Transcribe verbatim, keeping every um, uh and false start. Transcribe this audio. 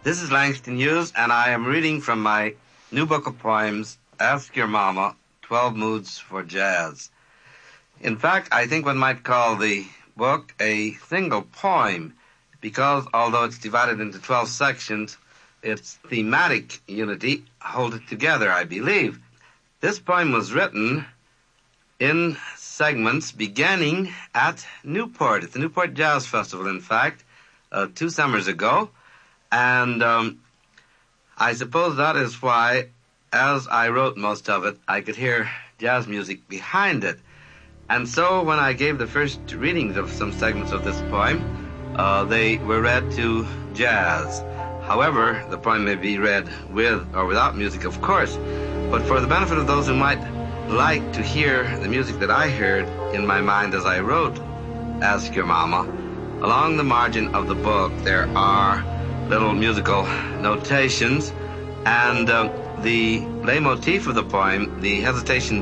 This is Langston Hughes, and I am reading from my new book of poems, Ask Your Mama, twelve Moods for Jazz. In fact, I think one might call the book a single poem, because although it's divided into twelve sections, its thematic unity holds it together, I believe. This poem was written in segments beginning at Newport, at the Newport Jazz Festival, in fact, uh, two summers ago. And um, I suppose that is why, as I wrote most of it, I could hear jazz music behind it. And so when I gave the first readings of some segments of this poem, uh, they were read to jazz. However, the poem may be read with or without music, of course. But for the benefit of those who might like to hear the music that I heard in my mind as I wrote Ask Your Mama, along the margin of the book there are little musical notations, and uh, the leitmotif of the poem, the hesitation